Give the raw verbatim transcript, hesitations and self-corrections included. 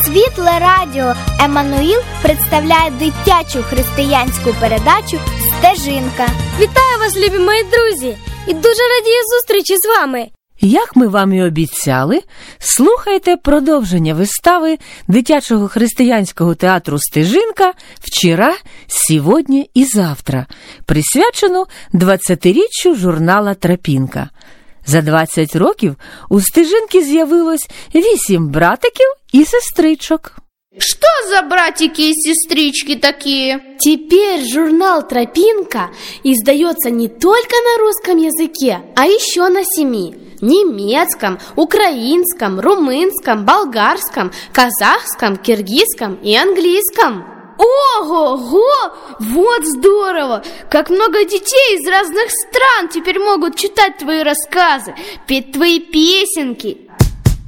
Світле радіо «Еммануїл» представляє дитячу християнську передачу «Стежинка». Вітаю вас, любі мої друзі! І дуже радію зустрічі з вами! Як ми вам і обіцяли, слухайте продовження вистави дитячого християнського театру «Стежинка» «Вчера, сегодня и завтра», присвячену двадцятиріччю журнала «Тропінка». За двадцять років у «Стежинки» з'явилось вісім братиків і сестричок. Что за братики и сестрички такие? Теперь журнал «Тропинка» издается не только на русском языке, а еще на семи: немецком, украинском, румынском, болгарском, казахском, киргизском и английском. Ого-го! Вот здорово! Как много детей из разных стран теперь могут читать твои рассказы, петь твои песенки.